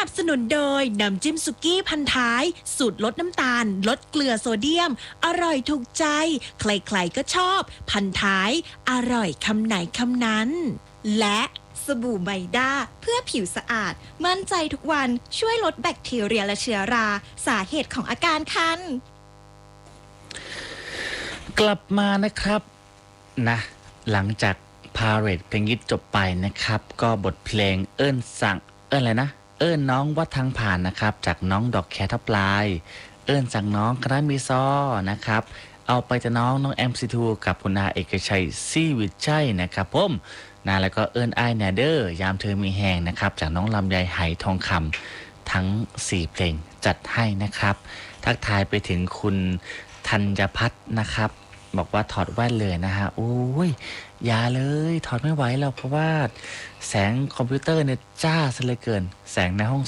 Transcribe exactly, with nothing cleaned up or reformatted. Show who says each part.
Speaker 1: นับสนุนโดยน้ำจิ้มสุกี้พันท้ายสูตรลดน้ำตาลลดเกลือโซเดียมอร่อยถูกใจใครๆก็ชอบพันท้ายอร่อยคำไหนคำนั้นและ
Speaker 2: สบู่ไมด้าเพื่อผิวสะอาดมั่นใจทุกวันช่วยลดแบคทีเรียและเชื้อราสาเหตุของอาการคัน
Speaker 3: กลับมานะครับนะหลังจากพาเรดเพลงยิดจบไปนะครับก็บทเพลงเอิ้นสั่งเอิ้นอะไรนะเอิ้นน้องวัดทางผ่านนะครับจากน้องดอกแคทับลายเอิ้นสั่งน้องคณะมีซอนะครับเอาไปจะน้องน้อง เอ็ม ซี ทู กับคุณอาเอกชัยซีวิชัยนะครับผมนะแล้วก็เอิ้นไอแนเดอร์ยามเธอมีแหงนะครับจากน้องลำไยไหทองคำทั้งสี่เพลงจัดให้นะครับทักทายไปถึงคุณธัญพัฒน์นะครับบอกว่าถอดแว่นเลยนะฮะโอ้ยอย่าเลยถอดไม่ไหวแล้วเพราะว่าแสงคอมพิวเตอร์เนี่ยจ้าซะเหลือเกินแสงในห้อง